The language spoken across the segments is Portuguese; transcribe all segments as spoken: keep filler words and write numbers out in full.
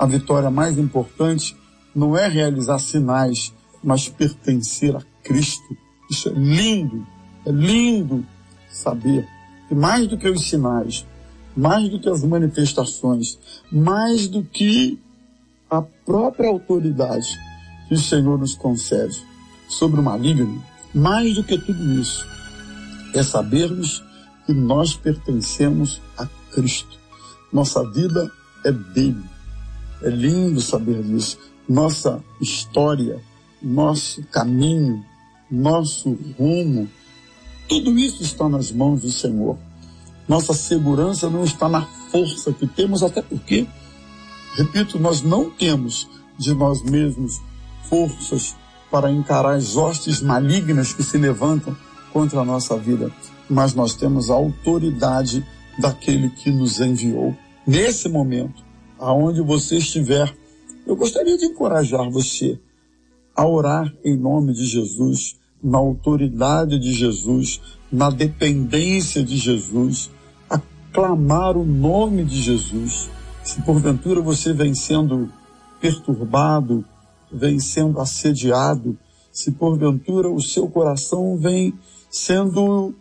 A vitória mais importante não é realizar sinais, mas pertencer a Cristo. Isso é lindo, é lindo saber que mais do que os sinais, mais do que as manifestações, mais do que a própria autoridade que o Senhor nos concede sobre o maligno, mais do que tudo isso, é sabermos que nós pertencemos a Cristo. Nossa vida é dele. É lindo saber disso. Nossa história, nosso caminho, nosso rumo, tudo isso está nas mãos do Senhor. Nossa segurança não está na força que temos, até porque, repito, nós não temos de nós mesmos forças para encarar as hostes malignas que se levantam contra a nossa vida, mas nós temos a autoridade daquele que nos enviou. Nesse momento, aonde você estiver, eu gostaria de encorajar você a orar em nome de Jesus, na autoridade de Jesus, na dependência de Jesus, a clamar o nome de Jesus. Se porventura você vem sendo perturbado, vem sendo assediado, se porventura o seu coração vem sendo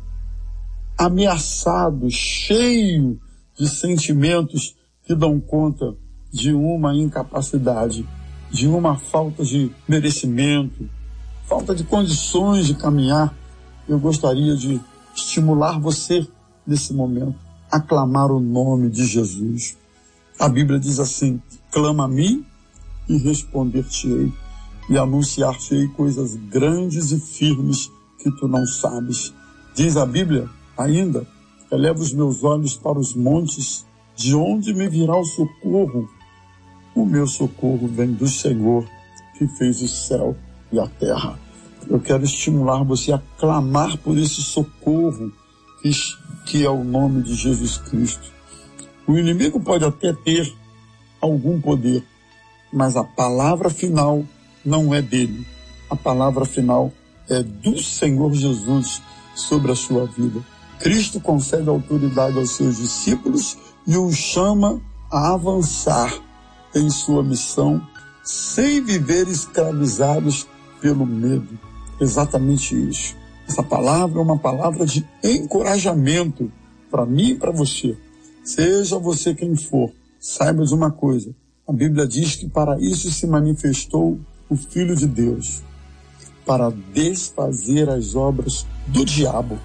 ameaçado, cheio de sentimentos que dão conta de uma incapacidade, de uma falta de merecimento, falta de condições de caminhar, eu gostaria de estimular você nesse momento a clamar o nome de Jesus. A Bíblia diz assim: clama a mim e responder-te-ei, e anunciar-te-ei coisas grandes e firmes que tu não sabes. Diz a Bíblia ainda: eleva os meus olhos para os montes, de onde me virá o socorro? O meu socorro vem do Senhor, que fez o céu e a terra. Eu quero estimular você a clamar por esse socorro, que, que é o nome de Jesus Cristo. O inimigo pode até ter algum poder, mas a palavra final não é dele. A palavra final é do Senhor Jesus sobre a sua vida. Cristo concede autoridade aos seus discípulos e os chama a avançar em sua missão, sem viver escravizados pelo medo. Exatamente isso. Essa palavra é uma palavra de encorajamento para mim e para você. Seja você quem for, saiba de uma coisa: a Bíblia diz que para isso se manifestou o Filho de Deus, para desfazer as obras do diabo.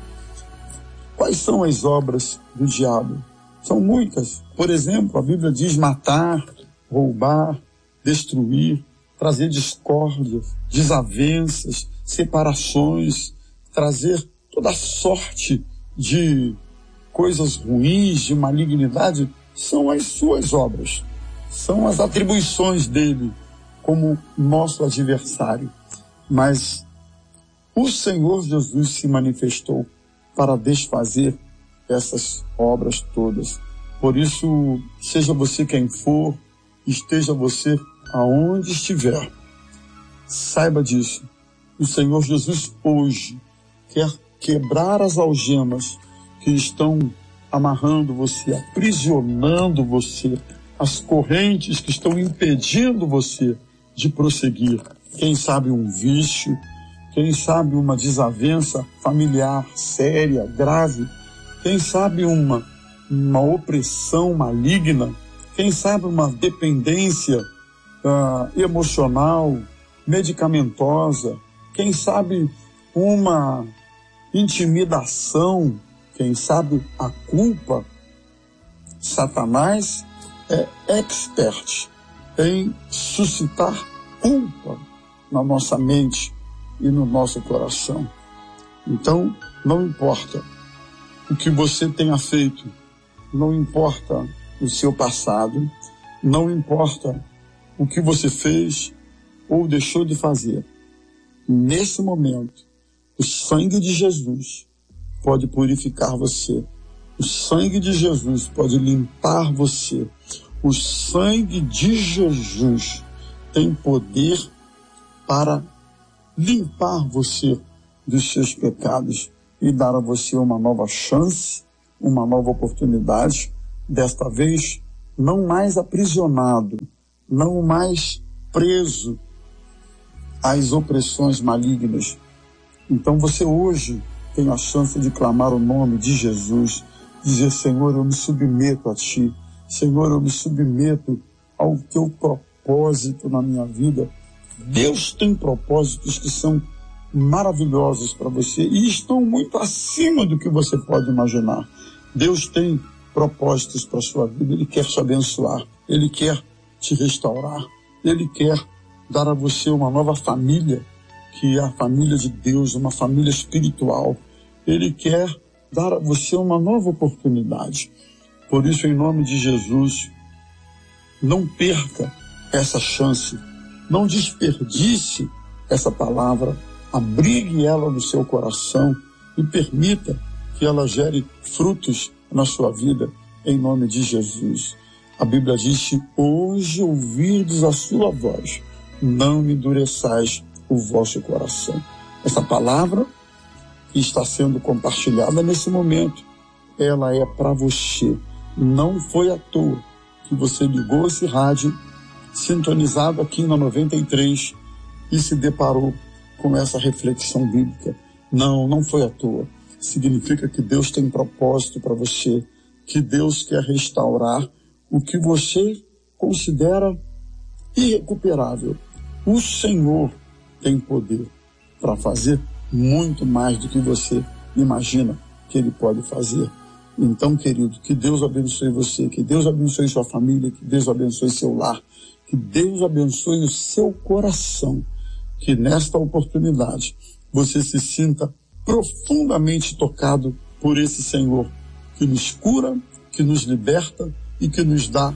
Quais são as obras do diabo? São muitas. Por exemplo, a Bíblia diz matar, roubar, destruir, trazer discórdias, desavenças, separações, trazer toda sorte de coisas ruins, de malignidade. São as suas obras, são as atribuições dele como nosso adversário. Mas o Senhor Jesus se manifestou para desfazer essas obras todas. Por isso, seja você quem for, esteja você aonde estiver, saiba disso. O Senhor Jesus hoje quer quebrar as algemas que estão amarrando você, aprisionando você, as correntes que estão impedindo você de prosseguir. Quem sabe um vício, quem sabe uma desavença familiar séria, grave, quem sabe uma, uma opressão maligna, quem sabe uma dependência uh, emocional, medicamentosa, quem sabe uma intimidação, quem sabe a culpa. Satanás é expert em suscitar culpa na nossa mente e no nosso coração. Então, não importa o que você tenha feito, não importa o seu passado, não importa o que você fez ou deixou de fazer. Nesse momento, o sangue de Jesus pode purificar você. O sangue de Jesus pode limpar você. O sangue de Jesus tem poder para limpar você dos seus pecados e dar a você uma nova chance, uma nova oportunidade, desta vez não mais aprisionado não mais preso às opressões malignas. Então você hoje tem a chance de clamar o nome de Jesus, dizer: Senhor, eu me submeto a Ti, Senhor, eu me submeto ao Teu propósito na minha vida. Deus tem propósitos que são maravilhosos para você e estão muito acima do que você pode imaginar. Deus tem propósitos para a sua vida, Ele quer te abençoar, Ele quer te restaurar, Ele quer dar a você uma nova família, que é a família de Deus, uma família espiritual. Ele quer dar a você uma nova oportunidade. Por isso, em nome de Jesus, não perca essa chance, não desperdice essa palavra, abrigue ela no seu coração e permita que ela gere frutos na sua vida, em nome de Jesus. A Bíblia diz: se hoje ouvirdes a sua voz, não endureçais o vosso coração. Essa palavra que está sendo compartilhada nesse momento, ela é para você. Não foi à toa que você ligou esse rádio, sintonizado aqui na noventa e três, e se deparou com essa reflexão bíblica. Não, não foi à toa. Significa que Deus tem propósito para você, que Deus quer restaurar o que você considera irrecuperável. O Senhor tem poder para fazer muito mais do que você imagina que Ele pode fazer. Então, querido, que Deus abençoe você, que Deus abençoe sua família, que Deus abençoe seu lar, que Deus abençoe o seu coração, que nesta oportunidade você se sinta profundamente tocado por esse Senhor que nos cura, que nos liberta e que nos dá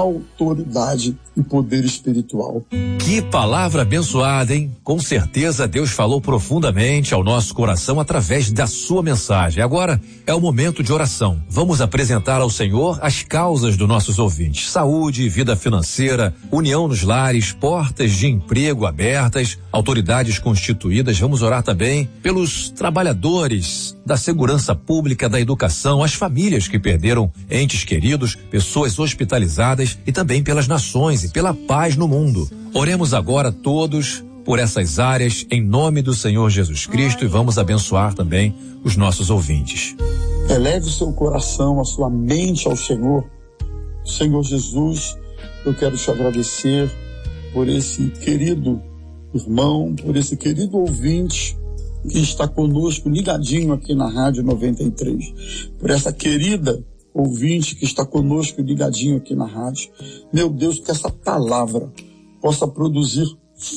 autoridade e poder espiritual. Que palavra abençoada, hein? Com certeza Deus falou profundamente ao nosso coração através da sua mensagem. Agora é o momento de oração. Vamos apresentar ao Senhor as causas dos nossos ouvintes: saúde, vida financeira, união nos lares, portas de emprego abertas, autoridades constituídas. Vamos orar também pelos trabalhadores da segurança pública, da educação, as famílias que perderam entes queridos, pessoas hospitalizadas, e também pelas nações e pela paz no mundo. Oremos agora todos por essas áreas em nome do Senhor Jesus Cristo e vamos abençoar também os nossos ouvintes. Eleve o seu coração, a sua mente ao Senhor. Senhor Jesus, eu quero te agradecer por esse querido irmão, por esse querido ouvinte que está conosco ligadinho aqui na Rádio noventa e três, por essa querida ouvinte que está conosco ligadinho aqui na rádio. Meu Deus, que essa palavra possa produzir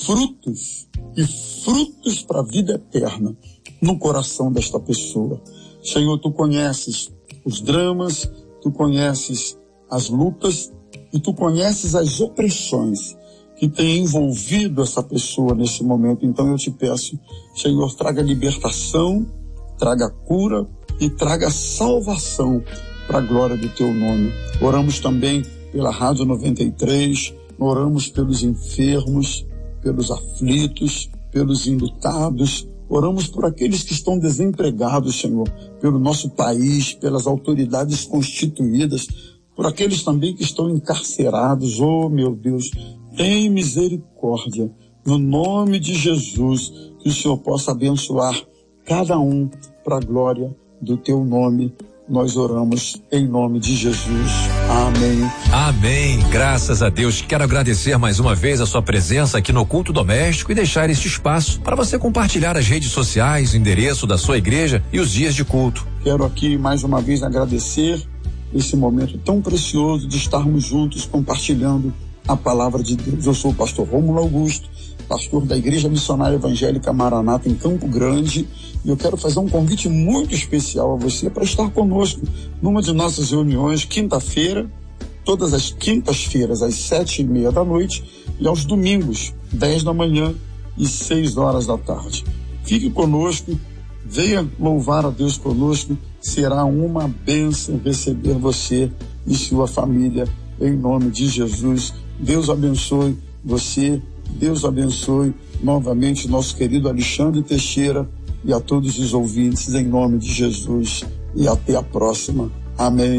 frutos e frutos para a vida eterna no coração desta pessoa. Senhor, tu conheces os dramas, tu conheces as lutas e tu conheces as opressões que tem envolvido essa pessoa nesse momento. Então eu te peço, Senhor, traga libertação, traga cura e traga salvação para a glória do teu nome. Oramos também pela Rádio noventa e três, oramos pelos enfermos, pelos aflitos, pelos enlutados, oramos por aqueles que estão desempregados, Senhor, pelo nosso país, pelas autoridades constituídas, por aqueles também que estão encarcerados. Oh, meu Deus, tem misericórdia, no nome de Jesus, que o Senhor possa abençoar cada um para a glória do teu nome. Nós oramos em nome de Jesus. Amém. Amém. Graças a Deus. Quero agradecer mais uma vez a sua presença aqui no Culto Doméstico e deixar este espaço para você compartilhar as redes sociais, o endereço da sua igreja e os dias de culto. Quero aqui mais uma vez agradecer esse momento tão precioso de estarmos juntos compartilhando a palavra de Deus. Eu sou o pastor Rômulo Augusto, pastor da Igreja Missionária Evangélica Maranata em Campo Grande, e eu quero fazer um convite muito especial a você para estar conosco numa de nossas reuniões, quinta-feira, todas as quintas-feiras, às sete e meia da noite, e aos domingos, dez da manhã e seis horas da tarde. Fique conosco, venha louvar a Deus conosco, será uma bênção receber você e sua família, em nome de Jesus. Deus abençoe você, Deus abençoe novamente nosso querido Alexandre Teixeira e a todos os ouvintes, em nome de Jesus, e até a próxima. Amém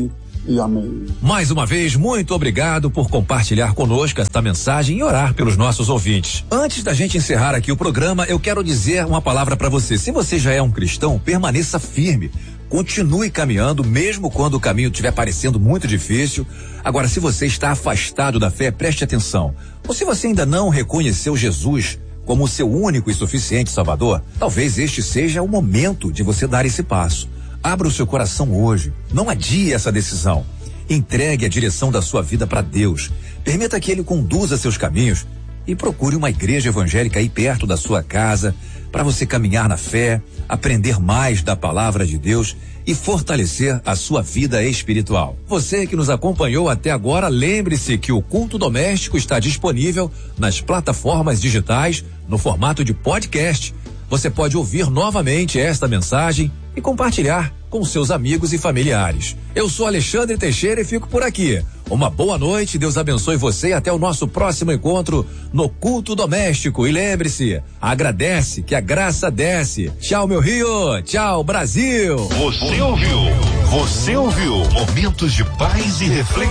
e amém. Mais uma vez, muito obrigado por compartilhar conosco esta mensagem e orar pelos nossos ouvintes. Antes da gente encerrar aqui o programa, eu quero dizer uma palavra para você. Se você já é um cristão, permaneça firme. Continue caminhando, mesmo quando o caminho estiver parecendo muito difícil. Agora, se você está afastado da fé, preste atenção. Ou se você ainda não reconheceu Jesus como o seu único e suficiente Salvador, talvez este seja o momento de você dar esse passo. Abra o seu coração hoje. Não adie essa decisão. Entregue a direção da sua vida para Deus. Permita que Ele conduza seus caminhos e procure uma igreja evangélica aí perto da sua casa para você caminhar na fé, aprender mais da palavra de Deus e fortalecer a sua vida espiritual. Você que nos acompanhou até agora, lembre-se que o Culto Doméstico está disponível nas plataformas digitais no formato de podcast. Você pode ouvir novamente esta mensagem e compartilhar com seus amigos e familiares. Eu sou Alexandre Teixeira e fico por aqui. Uma boa noite, Deus abençoe você e até o nosso próximo encontro no Culto Doméstico. E lembre-se, agradece que a graça desce. Tchau, meu Rio. Tchau, Brasil. Você ouviu? Você ouviu? Momentos de paz e reflexão.